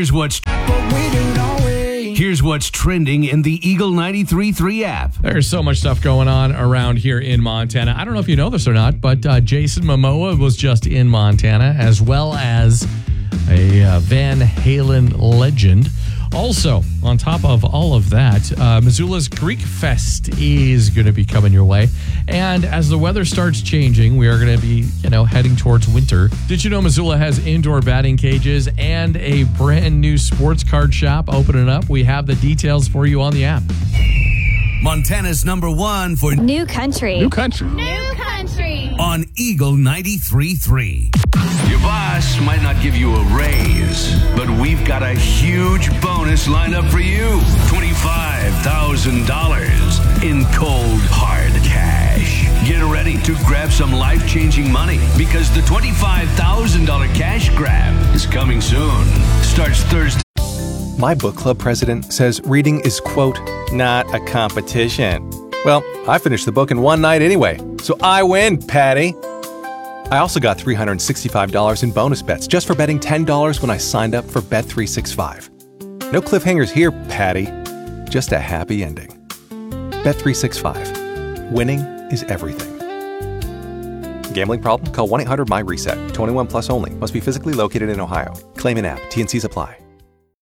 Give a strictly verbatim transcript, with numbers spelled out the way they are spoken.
Here's what's Here's what's trending in the Eagle ninety-three point three app. There's so much stuff going on around here in Montana. I don't know if you know this or not, but uh, Jason Momoa was just in Montana, as well as a uh, Van Halen legend. Also, on top of all of that, uh, Missoula's Greek Fest is going to be coming your way. And as the weather starts changing, we are going to be, you know, heading towards winter. Did you know Missoula has indoor batting cages and a brand new sports card shop opening up? We have the details for you on the app. Montana's number one for New Country. New country. New Country. On Eagle ninety-three point three. Your boss might not give you a raise, but we've got a huge bonus lined up for you. twenty-five thousand dollars in cold, hard cash. Get ready to grab some life-changing money because the twenty-five thousand dollars cash grab is coming soon. Starts Thursday. My book club president says reading is, quote, not a competition. Well, I finished the book in one night anyway, so I win, Patty. I also got three hundred sixty-five dollars in bonus bets just for betting ten dollars when I signed up for Bet three sixty-five. No cliffhangers here, Patty. Just a happy ending. Bet three sixty-five. Winning is everything. Gambling problem? Call one eight hundred M Y RESET. twenty-one plus only. Must be physically located in Ohio. Claim in app. T and Cs apply.